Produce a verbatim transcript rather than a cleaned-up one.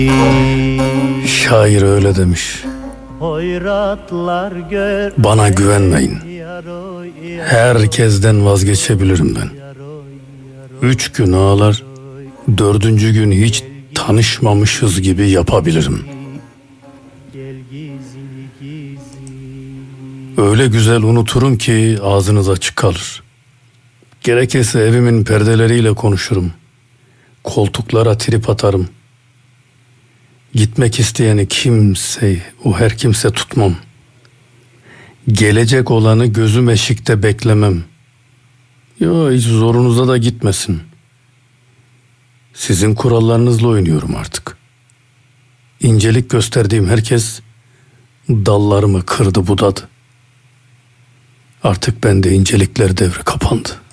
Şair öyle demiş. Bana güvenmeyin. Herkesten vazgeçebilirim ben. Üç gün ağlar, dördüncü gün hiç tanışmamışız gibi yapabilirim. Öyle güzel unuturum ki ağzınız açık kalır. Gerekirse evimin perdeleriyle konuşurum. Koltuklara trip atarım. Gitmek isteyeni kimse, o her kimse tutmam. Gelecek olanı gözüm eşikte beklemem. Ya hiç zorunuza da gitmesin. Sizin kurallarınızla oynuyorum artık. İncelik gösterdiğim herkes dallarımı kırdı budadı. Artık bende incelikler devri kapandı.